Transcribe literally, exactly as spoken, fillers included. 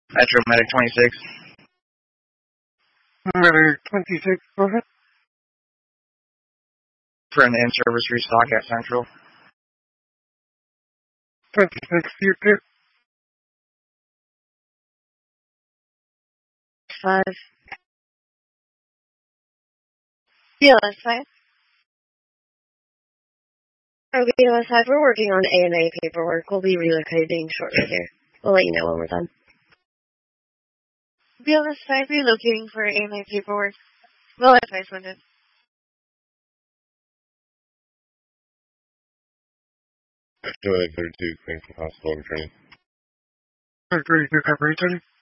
Metro Medic twenty-six. Medic twenty-six, go ahead. Friend in-service restock at Central. twenty-six, you too. Five. B L S five. Oh, B L S five, we're working on A M A paperwork. We'll be relocating shortly here. We'll let you know when we're done. B L S five, relocating for A M A paperwork. Well, that's nice one. Joy thirty-two, Cranston Hospital, returning. thirty-two, cover returning.